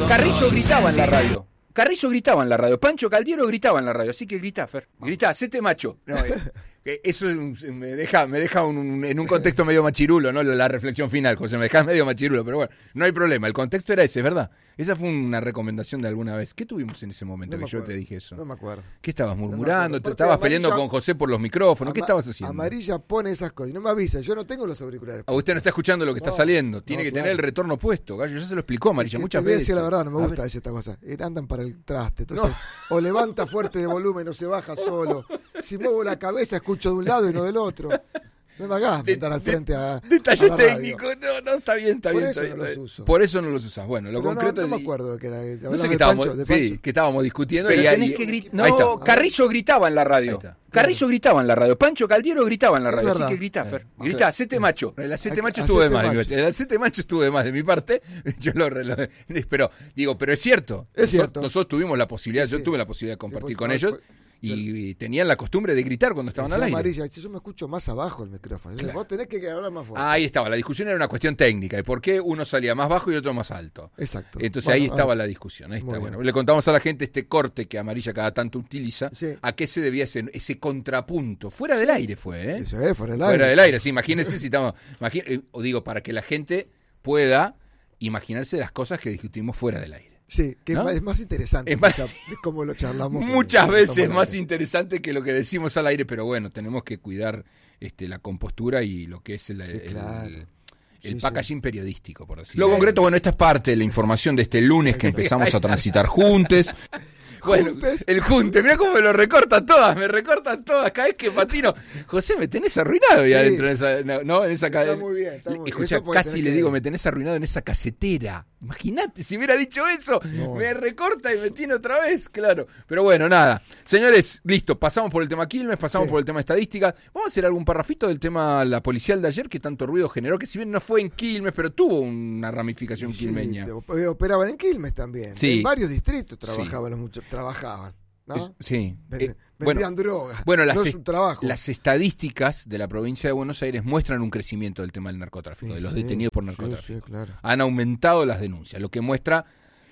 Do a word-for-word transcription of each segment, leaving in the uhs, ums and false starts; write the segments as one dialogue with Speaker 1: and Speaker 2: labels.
Speaker 1: Carrizo gritaba en la radio. Carrizo gritaba en la radio. Pancho Caldiero gritaba en la radio. Así que gritá, Fer. Gritá, hacete macho. No, eh, eso es un, me deja, me deja un, un, en un contexto medio machirulo, ¿no? La reflexión final, José, me deja medio machirulo, pero bueno, no hay problema. El contexto era ese, ¿verdad? Esa fue una recomendación de alguna vez. ¿Qué tuvimos en ese momento
Speaker 2: no
Speaker 1: que yo
Speaker 2: acuerdo,
Speaker 1: te dije eso?
Speaker 2: No me acuerdo.
Speaker 1: ¿Qué estabas murmurando?
Speaker 2: No
Speaker 1: ¿Te estabas
Speaker 2: amarilla,
Speaker 1: peleando con José por los micrófonos? ¿Qué estabas haciendo?
Speaker 2: Amarilla pone esas cosas y no me avisa. Yo no tengo los auriculares.
Speaker 1: A usted no está escuchando lo que
Speaker 2: no,
Speaker 1: está saliendo. Tiene
Speaker 2: no,
Speaker 1: que
Speaker 2: claro.
Speaker 1: tener el retorno puesto, Gallo. Ya se lo explicó Amarilla
Speaker 2: es que
Speaker 1: muchas
Speaker 2: te voy a
Speaker 1: veces.
Speaker 2: decir la verdad, no me
Speaker 1: A
Speaker 2: gusta
Speaker 1: ver.
Speaker 2: esta cosa. Andan para el traste. Entonces, no. O levanta fuerte de volumen o se baja solo. Si muevo la cabeza, escucho de un lado y no del otro. No me hagas
Speaker 1: De-
Speaker 2: estar al
Speaker 1: de-
Speaker 2: frente a.
Speaker 1: Detalle
Speaker 2: a la radio.
Speaker 1: técnico, no, no, está bien, está
Speaker 2: Por
Speaker 1: bien.
Speaker 2: eso
Speaker 1: está
Speaker 2: no
Speaker 1: bien,
Speaker 2: los
Speaker 1: está bien.
Speaker 2: uso.
Speaker 1: Por eso no los usás. Bueno, lo
Speaker 2: Pero
Speaker 1: concreto
Speaker 2: no, no
Speaker 1: es-
Speaker 2: me acuerdo que era.
Speaker 1: No sé
Speaker 2: de
Speaker 1: qué estábamos,
Speaker 2: Pancho, de
Speaker 1: sí,
Speaker 2: Pancho.
Speaker 1: que estábamos discutiendo. Pero
Speaker 3: Pero
Speaker 1: y
Speaker 3: tenés
Speaker 1: ahí-
Speaker 3: que gritar.
Speaker 1: ahí está.
Speaker 3: No, Carrizo gritaba en la
Speaker 1: Ahí
Speaker 3: radio.
Speaker 1: está.
Speaker 3: Carrizo gritaba en la radio. Pancho Caldiero gritaba en la
Speaker 2: Es
Speaker 3: radio.
Speaker 2: verdad.
Speaker 3: Así que gritá, Fer.
Speaker 1: Ah,
Speaker 3: Gritá,
Speaker 1: claro.
Speaker 3: hacete macho.
Speaker 1: El acete
Speaker 2: Hay-
Speaker 1: macho estuvo de
Speaker 2: acete
Speaker 1: más de mi
Speaker 2: macho.
Speaker 1: parte. El acete macho estuvo de más de mi parte. Yo lo, lo pero digo, pero es cierto.
Speaker 2: Es
Speaker 1: Nosotros-
Speaker 2: cierto.
Speaker 1: Nosotros tuvimos la posibilidad,
Speaker 2: Sí,
Speaker 1: yo
Speaker 2: sí.
Speaker 1: tuve la posibilidad de
Speaker 2: Sí,
Speaker 1: compartir
Speaker 2: por
Speaker 1: con
Speaker 2: favor,
Speaker 1: ellos
Speaker 2: pues,
Speaker 1: y, y tenían la costumbre de gritar cuando estaban al
Speaker 2: Decía
Speaker 1: aire.
Speaker 2: Amarilla, yo me escucho más abajo el micrófono.
Speaker 1: Claro.
Speaker 2: Vos tenés que hablar más fuerte.
Speaker 1: Ah, ahí estaba, la discusión era una cuestión técnica, de por qué uno salía más bajo y otro más alto.
Speaker 2: Exacto.
Speaker 1: Entonces
Speaker 2: Bueno,
Speaker 1: ahí estaba
Speaker 2: ah,
Speaker 1: la discusión. Ahí
Speaker 2: muy
Speaker 1: está.
Speaker 2: bien.
Speaker 1: Bueno, le contamos a la gente este corte que Amarilla cada tanto utiliza.
Speaker 2: Sí.
Speaker 1: ¿A qué se debía ese, ese contrapunto? Fuera del aire fue, ¿eh?
Speaker 2: Eso es, fuera del
Speaker 1: Fuera
Speaker 2: aire.
Speaker 1: del aire, sí, imagínense si estamos. imagín- eh, o digo, para que la gente pueda imaginarse las cosas que discutimos fuera del aire.
Speaker 2: Sí, que
Speaker 1: ¿No?
Speaker 2: es, más, es más interesante.
Speaker 1: Es más-
Speaker 2: quizá, de cómo lo charlamos. que
Speaker 1: Muchas
Speaker 2: lo
Speaker 1: veces
Speaker 2: estamos al
Speaker 1: más
Speaker 2: aire.
Speaker 1: interesante que lo que decimos al aire, pero bueno, tenemos que cuidar este, la compostura y lo que es el,
Speaker 2: Sí,
Speaker 1: el-
Speaker 2: claro.
Speaker 1: el
Speaker 2: Sí,
Speaker 1: packaging
Speaker 2: sí.
Speaker 1: periodístico, por decirlo.
Speaker 2: Sí.
Speaker 1: Lo concreto, bueno, esta es parte de la información de este lunes que empezamos a transitar juntos. Bueno,
Speaker 2: ¿Juntes?
Speaker 1: el junte, mirá cómo me lo recortan todas, me recortan todas, cada vez que patino. José, me tenés arruinado
Speaker 2: Sí.
Speaker 1: ya dentro de esa, no, no, en esa
Speaker 2: Está
Speaker 1: cadena.
Speaker 2: muy bien, está muy bien.
Speaker 1: Escuchá,
Speaker 2: Eso porque
Speaker 1: casi
Speaker 2: tenés
Speaker 1: le
Speaker 2: que-
Speaker 1: digo, me tenés arruinado en esa casetera. Imagínate, si hubiera dicho eso,
Speaker 2: No.
Speaker 1: me recorta y me tiene otra vez, claro. Pero bueno, nada. Señores, listo, pasamos por el tema Quilmes, pasamos
Speaker 2: Sí.
Speaker 1: por el tema estadística. Vamos a hacer algún parrafito del tema la policial de ayer que tanto ruido generó, que si bien no fue en Quilmes, pero tuvo una ramificación
Speaker 2: Sí,
Speaker 1: quilmeña.
Speaker 2: te- op- operaban en Quilmes también.
Speaker 1: Sí.
Speaker 2: En varios distritos
Speaker 1: Sí.
Speaker 2: trabajaban los muchachos. Trabajaban. ¿no?
Speaker 1: Es- sí.
Speaker 2: Ven-
Speaker 1: Eh, bueno,
Speaker 2: vendían drogas.
Speaker 1: bueno, las
Speaker 2: no
Speaker 1: es-
Speaker 2: es un trabajo.
Speaker 1: Las estadísticas de la provincia de Buenos Aires muestran un crecimiento del tema del narcotráfico,
Speaker 2: Sí,
Speaker 1: de los
Speaker 2: sí,
Speaker 1: detenidos por
Speaker 2: sí,
Speaker 1: narcotráfico.
Speaker 2: sí, claro.
Speaker 1: Han aumentado las denuncias, lo que muestra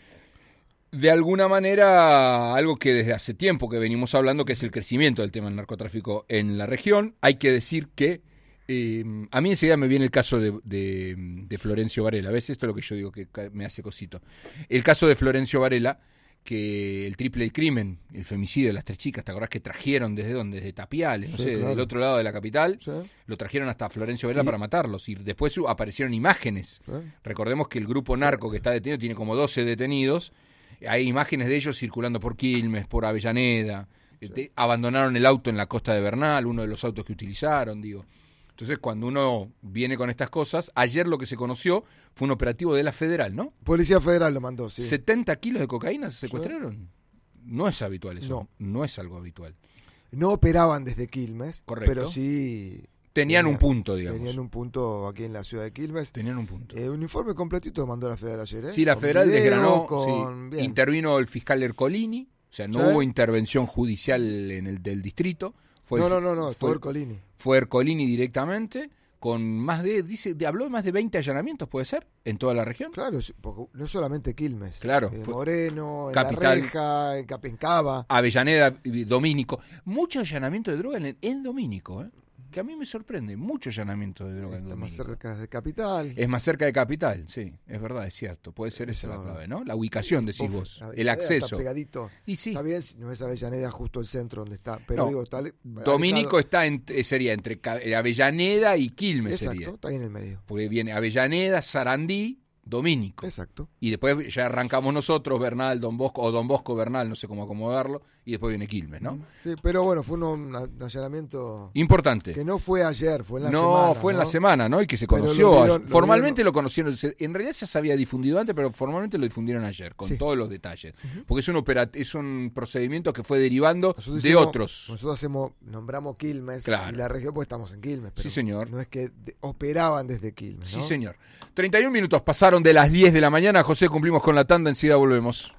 Speaker 1: de alguna manera algo que desde hace tiempo que venimos hablando, que es el crecimiento del tema del narcotráfico en la región. Hay que decir que eh, a mí enseguida me viene el caso de, de, de Florencio Varela. ¿Ves? Esto es lo que yo digo que ca- me hace cosito. El caso de Florencio Varela, que el triple del crimen, el femicidio de las tres chicas, ¿te acordás que trajeron desde dónde? Desde Tapiales, no
Speaker 2: Sí,
Speaker 1: sé,
Speaker 2: claro.
Speaker 1: del otro lado de la capital,
Speaker 2: Sí,
Speaker 1: lo trajeron hasta Florencio Varela
Speaker 2: Y-
Speaker 1: para matarlos y después su- aparecieron imágenes.
Speaker 2: sí.
Speaker 1: Recordemos que el grupo narco que está detenido tiene como doce detenidos. Hay imágenes de ellos circulando por Quilmes, por Avellaneda. Este, abandonaron el auto en la costa de Bernal, uno de los autos que utilizaron, digo. Entonces, cuando uno viene con estas cosas, ayer lo que se conoció fue un operativo de la Federal, ¿no?
Speaker 2: Policía Federal lo mandó, sí.
Speaker 1: setenta kilos de cocaína se secuestraron. No es habitual eso.
Speaker 2: No.
Speaker 1: No es algo habitual.
Speaker 2: No operaban desde Quilmes,
Speaker 1: Correcto.
Speaker 2: pero sí
Speaker 1: Tenían
Speaker 2: Tenían-
Speaker 1: un punto, digamos.
Speaker 2: tenían un punto aquí en la ciudad de Quilmes.
Speaker 1: Tenían un punto.
Speaker 2: Eh, un informe completito mandó la Federal ayer, ¿eh?
Speaker 1: Sí, la
Speaker 2: Con
Speaker 1: Federal
Speaker 2: video,
Speaker 1: desgranó,
Speaker 2: con-
Speaker 1: sí,
Speaker 2: bien.
Speaker 1: intervino el fiscal Ercolini, o sea, no
Speaker 2: Sí.
Speaker 1: hubo intervención judicial en el del distrito. Fue
Speaker 2: no,
Speaker 1: el-
Speaker 2: no, no, no,
Speaker 1: fue,
Speaker 2: fue Ercolini.
Speaker 1: fue Ercolini directamente, con más de, dice, de- habló de más de veinte allanamientos, ¿puede ser? En toda la región.
Speaker 2: Claro, sí, porque no solamente Quilmes.
Speaker 1: Claro,
Speaker 2: Eh,
Speaker 1: fue-
Speaker 2: Moreno, en
Speaker 1: Capital.
Speaker 2: La Reja, en Capencaba.
Speaker 1: Avellaneda, y Domínico. Mucho allanamiento de droga en, en Domínico, ¿eh? Que a mí me sorprende. Mucho allanamiento de droga en
Speaker 2: Está más
Speaker 1: Domínico.
Speaker 2: cerca de Capital.
Speaker 1: Es más cerca de Capital, sí, es verdad, es cierto. Puede ser esa
Speaker 2: Eso.
Speaker 1: la clave, ¿no? La ubicación, decís
Speaker 2: Uf,
Speaker 1: vos.
Speaker 2: Avellaneda
Speaker 1: El acceso.
Speaker 2: Está pegadito.
Speaker 1: Y sí.
Speaker 2: Está bien, no es Avellaneda justo el centro donde está, pero
Speaker 1: No,
Speaker 2: digo, está le-
Speaker 1: Domínico
Speaker 2: alejado.
Speaker 1: está en- eh, sería entre Ca- eh, Avellaneda y Quilmes,
Speaker 2: Exacto,
Speaker 1: sería.
Speaker 2: está ahí en el medio.
Speaker 1: Porque viene Avellaneda, Sarandí, Domínico.
Speaker 2: Exacto.
Speaker 1: Y después ya arrancamos nosotros, Bernal, Don Bosco, o Don Bosco, Bernal, no sé cómo acomodarlo, y después viene Quilmes, ¿no?
Speaker 2: Sí, pero bueno, fue un, un allanamiento
Speaker 1: Importante.
Speaker 2: que no fue ayer, fue en la
Speaker 1: no,
Speaker 2: semana.
Speaker 1: fue en
Speaker 2: ¿no?
Speaker 1: la semana, ¿no? Y que se
Speaker 2: Pero
Speaker 1: conoció.
Speaker 2: lo
Speaker 1: ayer.
Speaker 2: vieron- lo
Speaker 1: formalmente
Speaker 2: vieron-
Speaker 1: lo conocieron. se- En realidad ya se había difundido antes, pero formalmente lo difundieron ayer, con
Speaker 2: Sí.
Speaker 1: todos los detalles. Porque es un, operat es un procedimiento que fue derivando
Speaker 2: Nosotros
Speaker 1: de
Speaker 2: hicimos-
Speaker 1: otros.
Speaker 2: Nosotros hacemos, nombramos Quilmes
Speaker 1: Claro.
Speaker 2: y la región, pues estamos en Quilmes. Pero
Speaker 1: Sí, señor.
Speaker 2: No es que de- operaban desde Quilmes,
Speaker 1: Sí,
Speaker 2: ¿no?
Speaker 1: señor. treinta y un minutos pasaron de las diez de la mañana. José, cumplimos con la tanda. Enseguida volvemos.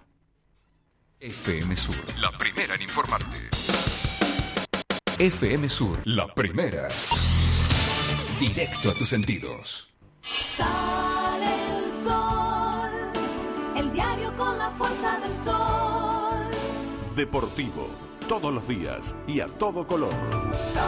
Speaker 4: F M Sur, la primera en informarte. F M Sur, la primera. Directo a tus sentidos.
Speaker 5: Sale el sol el diario con la fuerza del sol.
Speaker 6: Deportivo, todos los días y a todo color.
Speaker 5: Sol.